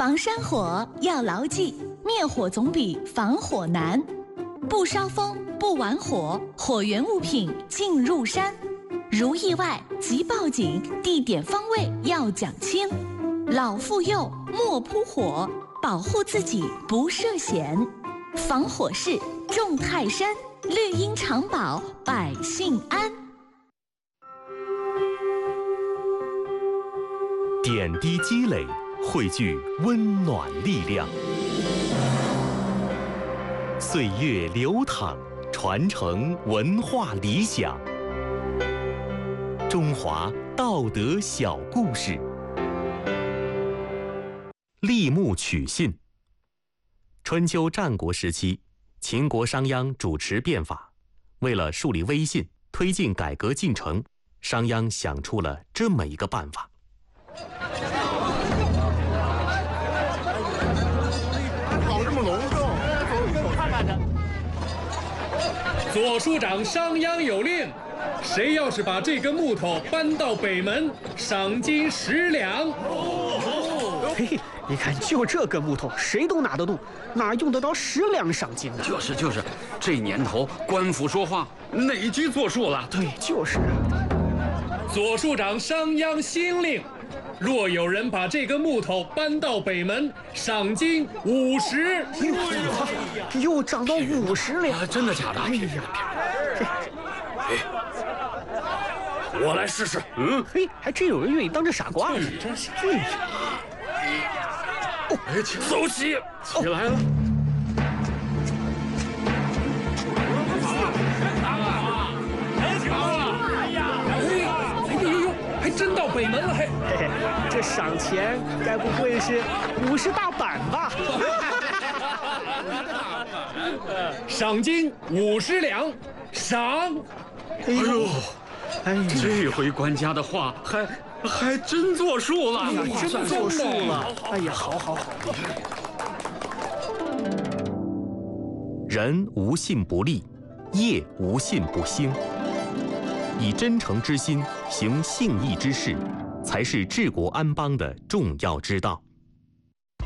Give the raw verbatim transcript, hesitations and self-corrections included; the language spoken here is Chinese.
防山火要牢记，灭火总比防火难。不烧风，不玩火，火源物品进入山。如意外即报警，地点方位要讲清。老妇幼莫扑火，保护自己不涉险。防火势重泰山，绿荫常保百姓安。 点滴积累，汇聚温暖力量。岁月流淌，传承文化理想。中华道德小故事。立木取信。春秋战国时期，秦国商鞅主持变法，为了树立威信，推进改革进程，商鞅想出了这么一个办法。 搞这么隆重，看看他。 左书长商鞅有令，谁要是把这根木头搬到北门，赏金十两。 嘿嘿，你看，就这根木头，谁都拿得动，哪用得着十两赏金呢？ 就是就是，这年头官府说话哪句作数了？ 对，就是啊。 左书长商鞅新令，若有人把这根木头搬到北门，赏金五十。 又涨到五十了、 啊！真的假的？ 哎呀， 哎，我来试试。嗯， 嘿，还真有人愿意当这傻瓜呢。 真是。 哎，走起，起来了。 还真到北门了，还嘿嘿，这赏钱该不会是五十大板吧？ 赏金五十两，赏。 哎呦， 哎呀， 这回官家的话还还真作数了， 哎呀，真作数了。哎呀，好好好。 人无信不立，业无信不兴。以真诚之心行信义之事，才是治国安邦的重要之道。